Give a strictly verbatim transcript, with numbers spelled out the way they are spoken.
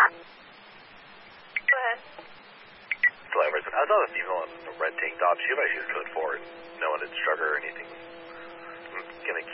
Go ahead. Hello, Resident. I saw the female in the red tank top. She might use code four. No one had struck her or anything. I'm going to